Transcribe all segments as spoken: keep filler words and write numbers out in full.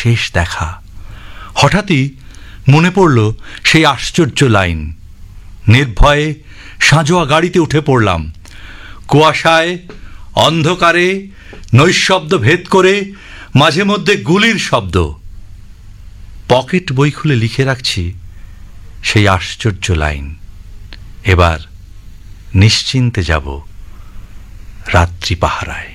শেষ দেখা। হঠাৎই মনে পড়ল সেই আশ্চর্য লাইন। নির্ভয়ে সাঁজোয়া গাড়িতে উঠে পড়লাম। কুয়াশায় অন্ধকারে নৈশব্দ ভেদ করে মাঝে মধ্যে গুলির শব্দ। পকেট বই খুলে লিখে রাখছি সেই আশ্চর্য লাইন। এবার নিশ্চিন্তে যাব রাত্রি পাহারায়।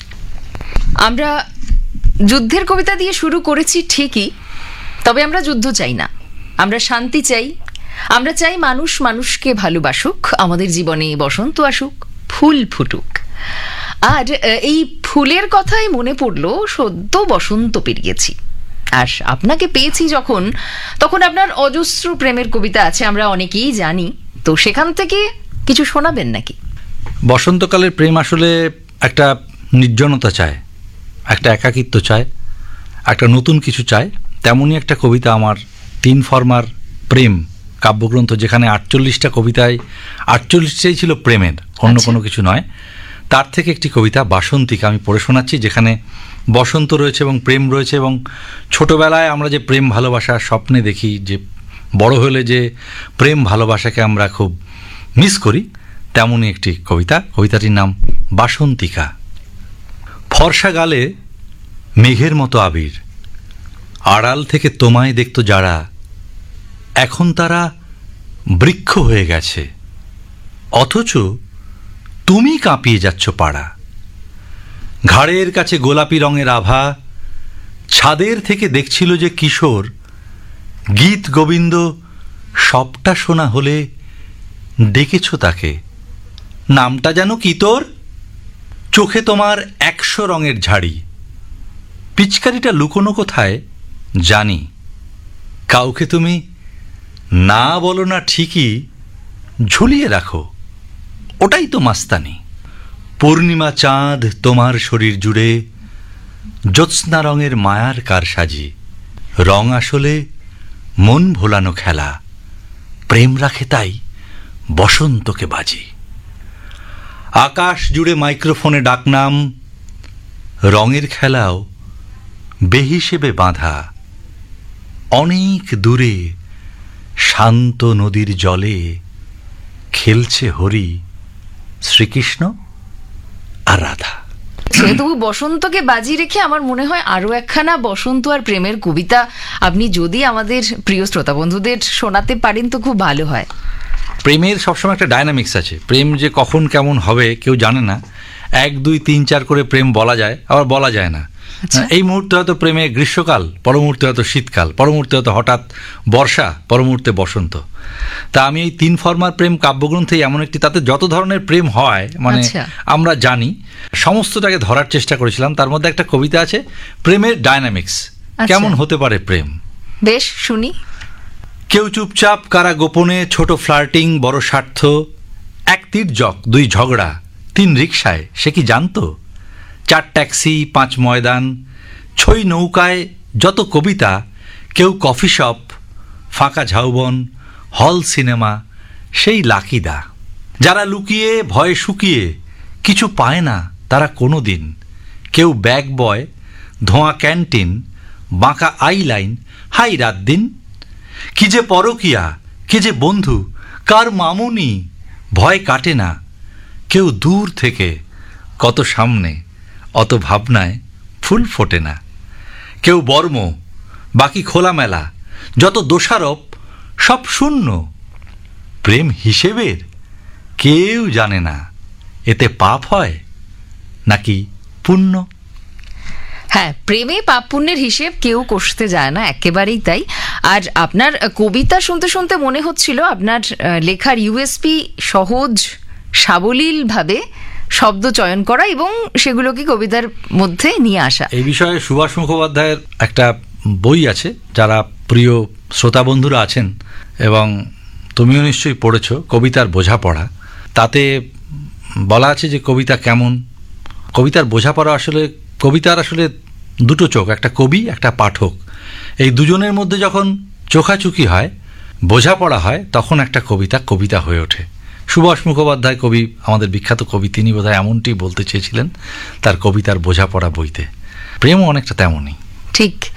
আমরা যুদ্ধের কবিতা দিয়ে শুরু করেছি ঠিকই, তবে আমরা যুদ্ধ চাই না, আমরা শান্তি চাই। আমরা চাই মানুষ মানুষকে ভালোবাসুক, আমাদের জীবনে বসন্ত আসুক, ফুল ফুটুক। আর এই ফুলের কথাই মনে পড়লো, সদ্য বসন্ত পেরিয়েছি, আর আপনাকে পেয়েছি যখন, তখন আপনার অজস্র প্রেমের কবিতা আছে, আমরা অনেকেই জানি। তো সেখান থেকে কিছু শোনাবেন নাকি? বসন্তকালের প্রেম আসলে একটা নির্জনতা চায়, একটা একাকিত্ব চায়, একটা নতুন কিছু চায়। তেমনই একটা কবিতা আমার তিন ফরমার প্রেম কাব্যগ্রন্থ, যেখানে আটচল্লিশটা কবিতায় আটচল্লিশটাই ছিল প্রেমের, অন্য কোনো কিছু নয়। তার থেকে একটি কবিতা বাসন্তিকা আমি পড়ে শোনাচ্ছি, যেখানে বসন্ত রয়েছে এবং প্রেম রয়েছে। এবং ছোটবেলায় আমরা যে প্রেম ভালোবাসা স্বপ্নে দেখি, যে বড় হলে যে প্রেম ভালোবাসাকে আমরা খুব মিস করি, তেমনই একটি কবিতা। কবিতাটির নাম বাসন্তিকা। ফর্সা গালে মেঘের মতো আবির, আড়াল থেকে তোমায় দেখত যারা, এখন তারা বৃক্ষ হয়ে গেছে, অথচ তুমি কাঁপিয়ে যাচ্ছ পাড়া। ঘাড়ের কাছে গোলাপি রঙের আভা, ছাদের থেকে দেখছিল যে কিশোর, গীত গোবিন্দ সবটা শোনা হলে ডেকেছ তাকে, নামটা যেন কি তোর? চোখে তোমার একশো রঙের ঝাড়ি, পিচকারিটা লুকোনো কোথায় জানি, কাউকে তুমি না বলো না ঠিকই ঝুলিয়ে রাখো, ওটাই তো মাস্তানি। পূর্ণিমা চাঁদ তোমার শরীর জুড়ে, জ্যোৎস্না রঙের মায়ার কারসাজি, রং আসলে মন ভোলানো খেলা, প্রেম রাখে তাই বসন্তকে বাজি। আকাশ জুড়ে মাইক্রোফোনে ডাকনাম, রঙের খেলাও বেহিসেবে বাঁধা। অনেক দূরে শান্ত নদীর জলে খেলছে হরি, শ্রীকৃষ্ণ আর রাধা। তবু বসন্তকে বাজি রেখে আমার মনে হয় আরো একখানা বসন্ত আর প্রেমের কবিতা আপনি যদি আমাদের প্রিয় শ্রোতা বন্ধুদের শোনাতে পারেন তো খুব ভালো হয়। প্রেমের সবসময় একটা ডায়নামিক্স আছে, প্রেম যে কখন কেমন হবে কেউ জানে না। এক দুই তিন চার করে প্রেম বলা যায়, আবার বলা যায় না। এই মুহূর্তে হয়তো প্রেমে গ্রীষ্মকাল, পর মুহূর্তে হয়তো শীতকাল, পর মুহূর্তে হয়তো হঠাৎ বর্ষা, পর মুহূর্তে বসন্ত। তা আমি এই তিন ফরমার প্রেম কাব্যগ্রন্থে এমন একটি, তাতে যত ধরনের প্রেম হয় মানে আমরা জানি, সমস্তটাকে ধরার চেষ্টা করেছিলাম। তার মধ্যে একটা কবিতা আছে প্রেমের ডায়নামিক্স, কেমন হতে পারে প্রেম। বেশ শুনি। কেউ চুপচাপ, কারা গোপনে, ছোট ফ্লার্টিং, বড় স্বার্থ, এক তির্যক, দুই ঝগড়া, তিন রিকশায়, সে কি জানতো? চার ট্যাক্সি, পাঁচ ময়দান, ছই নৌকায় যত কবিতা, কেউ কফি শপ, ফাঁকা ঝাউবন, হল সিনেমা, সেই লাকিদা। যারা লুকিয়ে ভয়ে শুকিয়ে কিছু পায় না তারা কোনো দিন, কেউ ব্যাগ বয়, ধোঁয়া ক্যান্টিন, বাঁকা আই লাইন, হাই রাত দিন। কি যে পরকিয়া, কে যে বন্ধু, কার মামুনি, ভয় কাটে না। কেউ দূর থেকে, কত সামনে, অত ভাবনায় ফুল ফোটে না। কেউ বর্ম, বাকি খোলামেলা, যত দোষারোপ সব শূন্য। প্রেম হিসেবের কেউ জানে না, এতে পাপ হয় নাকি পুণ্য। হ্যাঁ, প্রেমে পাপ পুণ্যের হিসেব কেউ কষতে যায় না, একেবারেই তাই। আর আপনার কবিতা শুনতে শুনতে মনে হচ্ছিল আপনার লেখার ইউএসপি সহজ সাবলীল ভাবে শব্দ চয়ন করা এবং সেগুলোকে কবিতার মধ্যে নিয়ে আসা। এই বিষয়ে সুভাষ মুখোপাধ্যায়ের একটা বই আছে, যারা প্রিয় শ্রোতা বন্ধুরা আছেন এবং তুমিও নিশ্চয়ই পড়েছ, কবিতার বোঝাপড়া। তাতে বলা আছে যে কবিতা কেমন। কবিতার বোঝাপড়া আসলে, কবিতার আসলে দুটো চোখ, একটা কবি একটা পাঠক, এই দুজনের মধ্যে যখন চোখাচুকি হয়, বোঝাপড়া হয়, তখন একটা কবিতা কবিতা হয়ে ওঠে। সুভাষ মুখোপাধ্যায় কবি, আমাদের বিখ্যাত কবি, তিনি বোধহয় এমনটি বলতে চেয়েছিলেন তার কবিতার বোঝাপড়া বইতে। প্রেমও অনেকটা তেমনই। ঠিক।